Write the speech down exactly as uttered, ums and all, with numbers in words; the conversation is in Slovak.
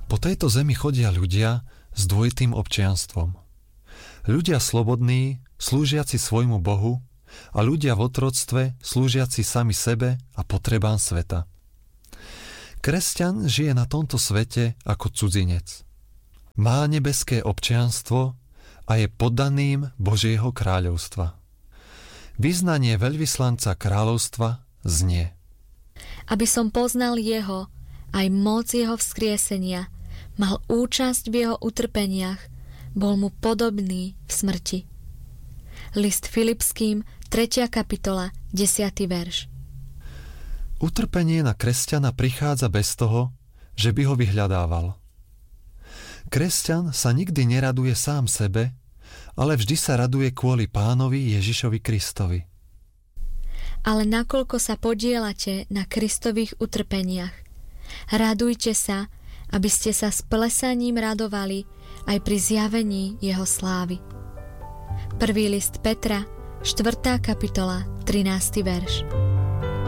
Po tejto zemi chodia ľudia s dvojitým občianstvom. Ľudia slobodní, slúžiaci svojmu Bohu, a ľudia v otroctve, slúžiaci sami sebe a potrebám sveta. Kresťan žije na tomto svete ako cudzinec. Má nebeské občianstvo a je poddaným Božieho kráľovstva. Vyznanie veľvyslanca kráľovstva znie: Aby som poznal jeho, aj moc jeho vzkriesenia, mal účasť v jeho utrpeniach, bol mu podobný v smrti. List Filipským, tretia kapitola, desiaty verš. Utrpenie na kresťana prichádza bez toho, že by ho vyhľadával. Kresťan sa nikdy neraduje sám sebe, ale vždy sa raduje kvôli Pánovi Ježišovi Kristovi. Ale nakoľko sa podielate na Kristových utrpeniach, radujte sa, aby ste sa s plesaním radovali aj pri zjavení jeho slávy. Prvý list Petra, štvrtá kapitola, trinásty verš.